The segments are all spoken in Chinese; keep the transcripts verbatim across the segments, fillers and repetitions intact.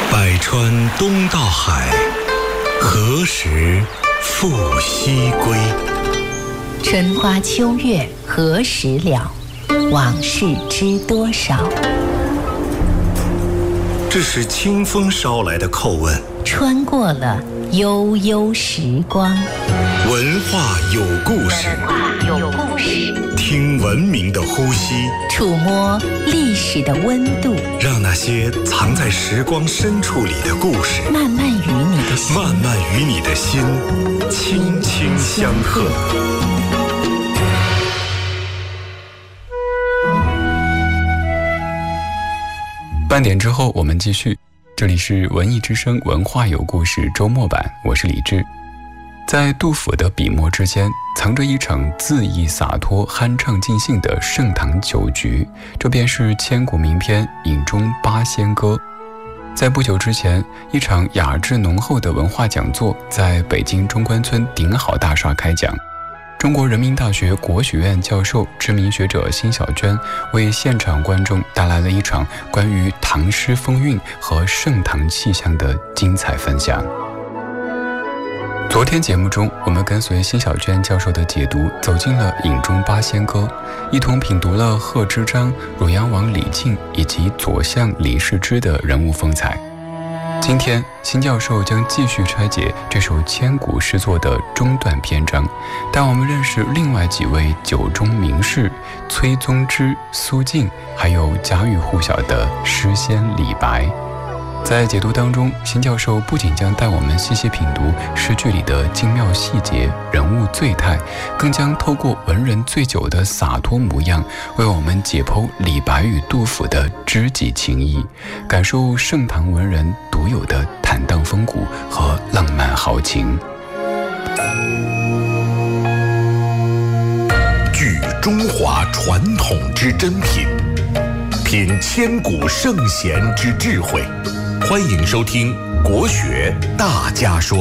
百川东到海，何时复西归？ 春花秋月何时了？往事知多少？ 这是清风捎来的叩问， 穿过了悠悠时光。 文化有故事， 有故事， 听文明的呼吸， 触摸历史的温度， 让那些藏在时光深处里的故事， 慢慢与你的心， 慢慢与你的心轻轻相和。 半点之后我们继续，这里是文艺之声文化有故事周末版，我是李志。在杜甫的笔墨之间，藏着一场恣意洒脱、酣畅尽兴的盛唐酒局，这便是千古名篇《饮中八仙歌》。在不久之前，一场雅致浓厚的文化讲座在北京中关村顶好大厦开讲。中国人民大学国学院教授、知名学者辛晓娟为现场观众带来了一场关于唐诗风韵和盛唐气象的精彩分享。昨天节目中，我们跟随辛晓娟教授的解读，走进了《饮中八仙歌》，一同品读了贺知章、汝阳王李靖以及左相李世之的人物风采。今天，辛教授将继续拆解这首千古诗作的中段篇章，带我们认识另外几位酒中名士崔宗之、苏晋，还有家喻户晓的诗仙李白。在解读当中，辛教授不仅将带我们细细品读诗句里的精妙细节、人物醉态，更将透过文人醉酒的洒脱模样，为我们解剖李白与杜甫的知己情谊，感受盛唐文人独有的坦荡风骨和浪漫豪情。 聚中华传统之珍品，品千古圣贤之智慧。欢迎收听《国学大家说》。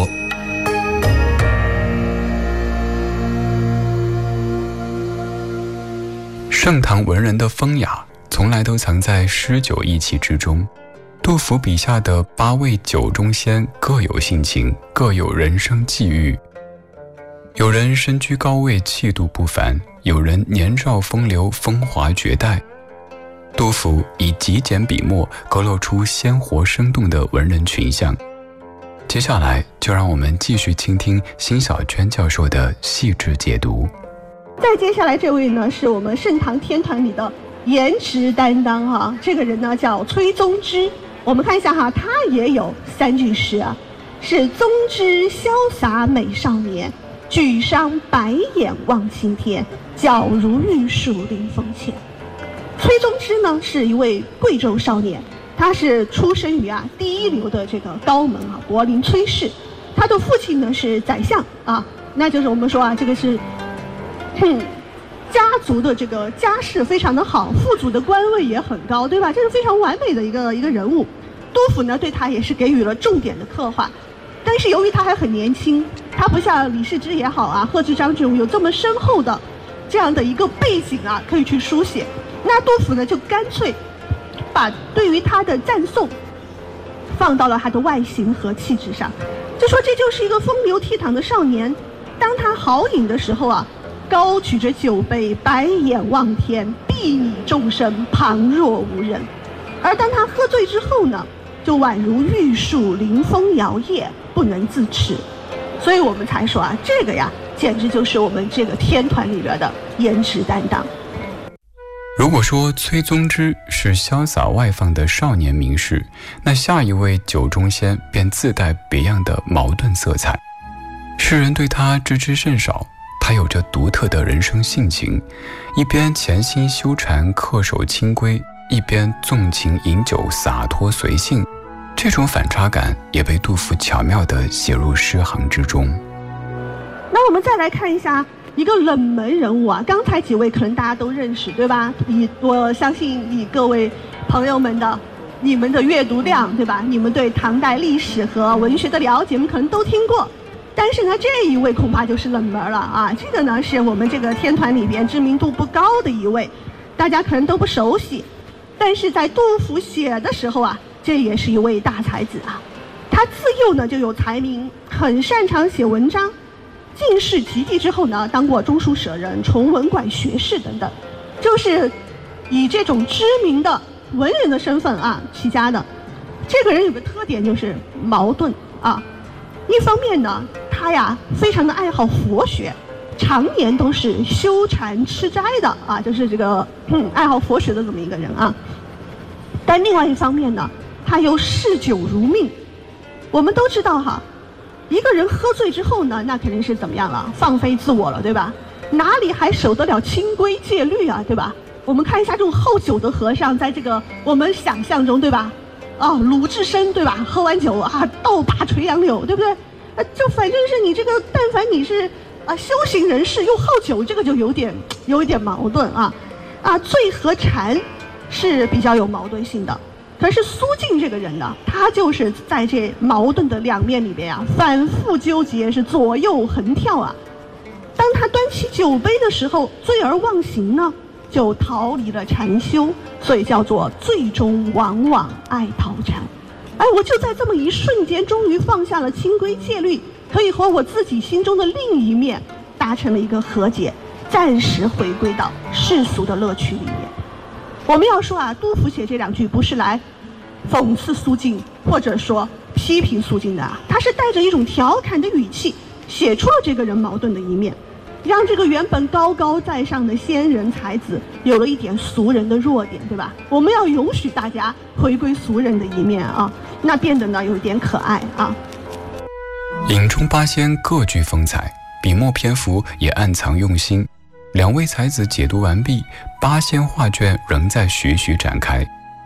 盛唐文人的风雅，从来都藏在诗酒意气之中。杜甫笔下的八位酒中仙各有性情，各有人生际遇。有人身居高位，气度不凡；有人年少风流，风华绝代。杜甫以极简笔墨勾勒出鲜活生动的文人群像。接下来就让我们继续倾听辛晓娟教授的细致解读。 再接下来这位呢，是我们盛唐天团里的颜值担当哈，这个人呢叫崔宗之。我们看一下哈，他也有三句诗啊，是宗之潇洒美少年，举觞白眼望青天，皎如玉树临风前。崔宗之呢是一位贵州少年，他是出生于啊第一流的这个高门啊柏林崔氏，他的父亲呢是宰相啊，那就是我们说啊这个是，嗯，家族的这个家世非常的好，父祖的官位也很高，对吧？这是非常完美的一个一个人物。杜甫呢对他也是给予了重点的刻画，但是由于他还很年轻，他不像李世之也好啊，贺知章这种有这么深厚的这样的一个背景啊可以去书写。那杜甫呢就干脆把对于他的赞颂放到了他的外形和气质上，就说这就是一个风流倜傥的少年，当他豪饮的时候啊，高举着酒杯，白眼望天，睥睨众生，旁若无人；而当他喝醉之后呢，就宛如玉树临风摇曳，不能自持。所以我们才说啊，这个呀简直就是我们这个天团里边的颜值担当。 如果说崔宗之是潇洒外放的少年名士，那下一位酒中仙便自带别样的矛盾色彩。世人对他知之甚少，他有着独特的人生性情，一边潜心修禅恪守清规，一边纵情饮酒洒脱随性，这种反差感也被杜甫巧妙地写入诗行之中。 那我们再来看一下一个冷门人物啊，刚才几位可能大家都认识，对吧？以我相信以各位朋友们的你们的阅读量，对吧？你们对唐代历史和文学的了解，你们可能都听过。但是呢，这一位恐怕就是冷门了啊！这个呢，是我们这个天团里边知名度不高的一位，大家可能都不熟悉。但是在杜甫写的时候啊， 这也是一位大才子啊。他自幼呢就有才名，很擅长写文章。进士及第之后呢，当过中书舍人、崇文馆学士等等，就是以这种知名的文人的身份啊起家的。这个人有个特点就是矛盾啊，一方面呢，他呀非常的爱好佛学，常年都是修禅吃斋的啊，就是这个、嗯、爱好佛学的这么一个人啊。但另外一方面呢，他又嗜酒如命。我们都知道哈，一个人喝醉之后呢，那肯定是怎么样了？放飞自我了，对吧？哪里还守得了清规戒律啊，对吧？我们看一下这种好酒的和尚，在这个我们想象中，对吧？啊，鲁智深，对吧？喝完酒啊，倒拔垂杨柳，对不对？呃，就反正是你这个，但凡你是啊修行人士又好酒，这个就有点有一点矛盾啊。啊，醉和禅是比较有矛盾性的。可是苏晋这个人呢，他就是在这矛盾的两面里边啊，反复纠结，是左右横跳啊。当他端起酒杯的时候，醉而忘形呢，就逃离了禅修，所以叫做醉中往往爱逃禅。哎，我就在这么一瞬间，终于放下了清规戒律，可以和我自己心中的另一面达成了一个和解，暂时回归到世俗的乐趣里面。我们要说啊，杜甫写这两句不是来讽刺苏晋或者说批评苏晋的啊，他是带着一种调侃的语气写出了这个人矛盾的一面，让这个原本高高在上的仙人才子有了一点俗人的弱点，对吧？我们要允许大家回归俗人的一面啊，那变得呢有一点可爱啊。 影中八仙各具风采，笔墨篇幅也暗藏用心。两位才子解读完毕，八仙画卷仍在徐徐展开。